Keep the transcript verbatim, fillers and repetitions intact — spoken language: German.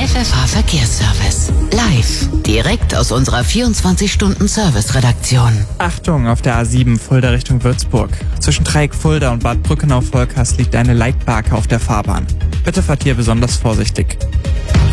F F H Verkehrsservice. Live. Direkt aus unserer vierundzwanzig-Stunden-Service-Redaktion. Achtung, auf der A sieben Fulda Richtung Würzburg. Zwischen Dreieck Fulda und Bad Brückenau-Volkers liegt eine Leitbarke auf der Fahrbahn. Bitte fahrt hier besonders vorsichtig.